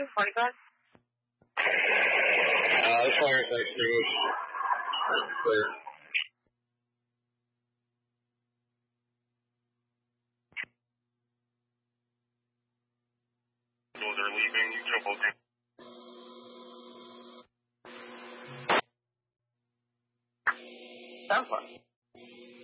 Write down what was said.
45? The fire's extinguished. Clear. Those are leaving. Triple D. Sounds fun.